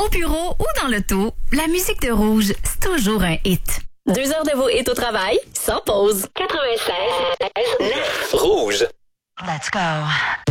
Au bureau ou dans l'auto, la musique de Rouge, c'est toujours un hit. 2 heures de vos hits au travail, sans pause. 96.9 Rouge. Let's go.